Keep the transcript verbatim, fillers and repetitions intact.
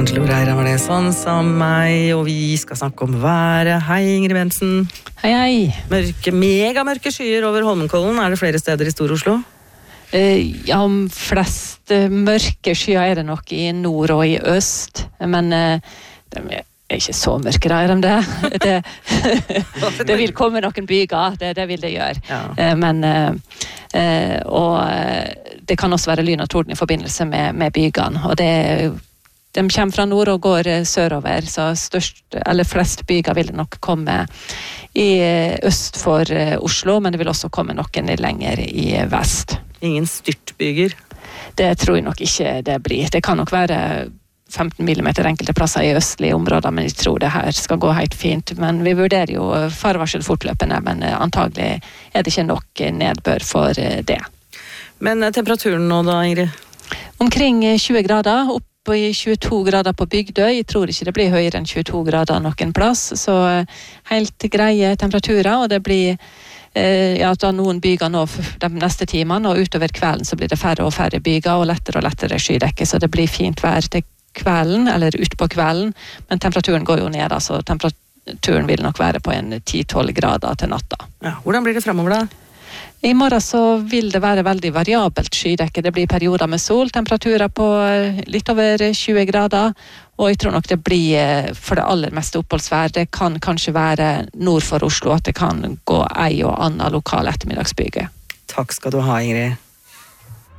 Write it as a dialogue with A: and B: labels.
A: Angelo Reira var det, sånn som meg, og vi skal snakke om været. Hei, Ingrid Bensen.
B: Hei, hei.
A: Mørke, megamørke skyer over Holmenkollen. Er det flere steder i Stor-Oslo?
B: Uh, ja, flest uh, mørke skyer er det nok i nord og i øst, men uh, de er ikke så mørke, da, er de det? Det, det vil komme noen byger, det, det vil det gjøre. Ja. Uh, men, uh, uh, og uh, det kan også være lyn og torden i forbindelse med, med bygene, og det de kommer fra nord og går sørover, så størst, eller flest byger vil det nok komme i øst for Oslo, men det vil også komme noen lenger i vest.
A: Ingen styrtbyger?
B: Det tror jeg nok ikke det blir. Det kan nok være femten millimeter enkelte plasser i østlige områder, men jeg tror det her skal gå helt fint. Men vi vurderer jo farevarsel fortløpende, men antagelig er det ikke nok nedbør for det. Men
A: temperaturen nå da, Ingrid?
B: Omkring tjue grader, opp i tjueto grader på Bygdøy. Jeg tror ikke det blir høyere enn tjueto grader noen plass, så helt greie temperaturer, og det blir eh, ja, da noen byger nå de neste timene, og utover kvelden så blir det færre og færre byger, og lettere og lettere skydekke, så det blir fint vær til kvelden, eller ut på kvelden, men temperaturen går jo ned, altså temperaturen vil nok være på en ti til tolv grader til natta.
A: Ja, hvordan blir det fremover da?
B: I morgen så vil det være veldig variabelt skydekke. Det blir perioder med sol, temperaturer på litt over tjue grader, og jeg tror nok det blir for det aller meste oppholdsvær. Det kan kanskje være nord for Oslo at det kan gå ei og annen lokal ettermiddagsbyge.
A: Takk skal du ha, Ingrid.